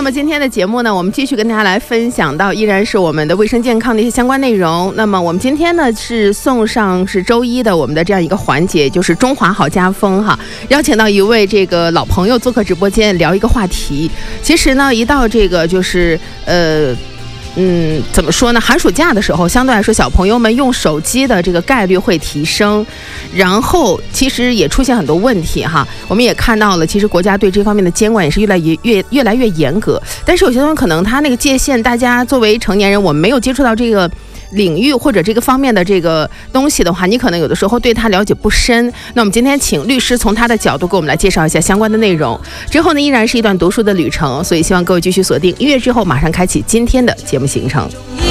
么今天的节目呢，我们继续跟大家来分享到依然是我们的卫生健康的一些相关内容。那么我们今天呢是送上是周一的我们的这样一个环节，就是中华好家风哈，邀请到一位这个老朋友做客直播间聊一个话题。其实呢，一到这个就是怎么说呢？寒暑假的时候，相对来说，小朋友们用手机的这个概率会提升，然后其实也出现很多问题哈。我们也看到了，其实国家对这方面的监管也是越来越严格。但是有些东西可能它那个界限，大家作为成年人，我们没有接触到这个领域或者这个方面的这个东西的话，你可能有的时候对他了解不深。那我们今天请律师从他的角度给我们来介绍一下相关的内容。之后呢，依然是一段读书的旅程，所以希望各位继续锁定音乐之后，马上开启今天的节目行程。